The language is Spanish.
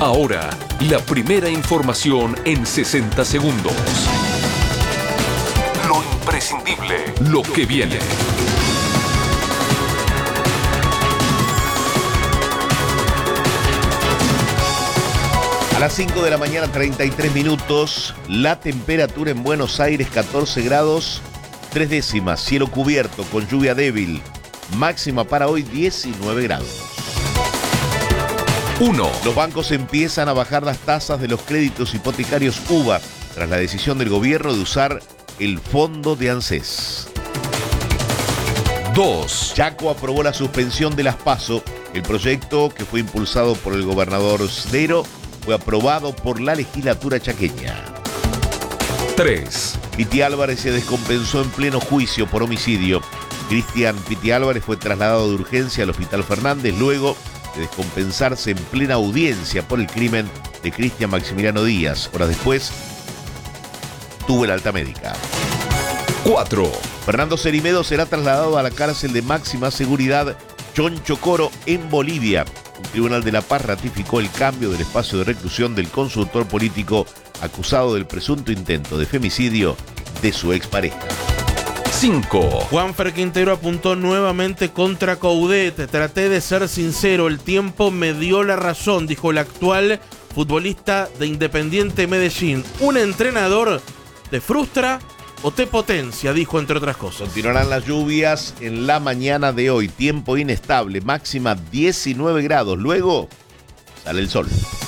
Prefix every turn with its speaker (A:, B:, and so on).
A: Ahora, la primera información en 60 segundos. Lo imprescindible, lo que viene.
B: A las 5 de la mañana, 33 minutos, la temperatura en Buenos Aires 14 grados, 3 décimas, cielo cubierto con lluvia débil, máxima para hoy 19 grados.
A: 1.
B: Los bancos empiezan a bajar las tasas de los créditos hipotecarios UBA tras la decisión del gobierno de usar el fondo de ANSES.
A: 2.
B: Chaco aprobó la suspensión de las PASO. El proyecto, que fue impulsado por el gobernador Sdero, fue aprobado por la legislatura chaqueña.
A: 3.
B: Piti Álvarez se descompensó en pleno juicio por homicidio. Cristian Piti Álvarez fue trasladado de urgencia al Hospital Fernández luego de descompensarse en plena audiencia por el crimen de Cristian Maximiliano Díaz. Horas después, tuvo el alta médica.
A: 4.
B: Fernando Cerimedo será trasladado a la cárcel de máxima seguridad Choncho Coro en Bolivia. Un tribunal de La Paz ratificó el cambio del espacio de reclusión del consultor político acusado del presunto intento de femicidio de su expareja.
A: 5.
C: Juanfer Quintero apuntó nuevamente contra Coudet. Traté de ser sincero, el tiempo me dio la razón, dijo el actual futbolista de Independiente Medellín. Un entrenador te frustra o te potencia, dijo entre otras cosas.
B: Continuarán las lluvias en la mañana de hoy. Tiempo inestable, máxima 19 grados. Luego sale el sol.